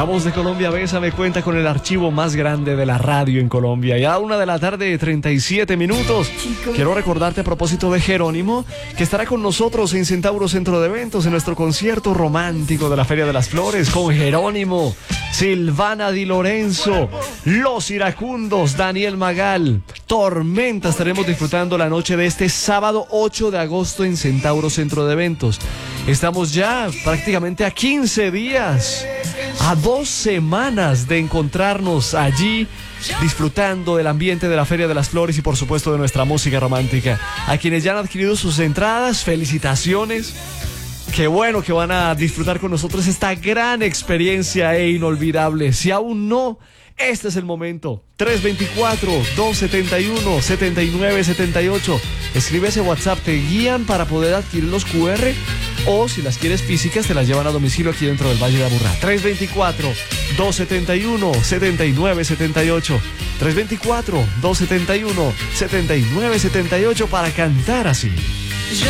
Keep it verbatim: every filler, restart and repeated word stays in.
La Voz de Colombia Bésame cuenta con el archivo más grande de la radio en Colombia. Y a una de la tarde, treinta y siete minutos. Quiero recordarte a propósito de Jerónimo, que estará con nosotros en Centauro Centro de Eventos en nuestro concierto romántico de la Feria de las Flores con Jerónimo, Silvana Di Lorenzo, Los Iracundos, Daniel Magal, Tormenta. Estaremos disfrutando la noche de este sábado ocho de agosto en Centauro Centro de Eventos. Estamos ya prácticamente a quince días, a dos semanas de encontrarnos allí, disfrutando del ambiente de la Feria de las Flores y por supuesto de nuestra música romántica. A quienes ya han adquirido sus entradas, felicitaciones. Qué bueno que van a disfrutar con nosotros esta gran experiencia e inolvidable. Si aún no, este es el momento. tres dos cuatro, dos siete uno, siete nueve siete ocho. Escribe ese WhatsApp, te guían para poder adquirir los cu erre, o si las quieres físicas te las llevan a domicilio aquí dentro del Valle de Aburrá. tres dos cuatro, dos siete uno, siete nueve siete ocho. tres dos cuatro, dos siete uno, siete nueve siete ocho para cantar así.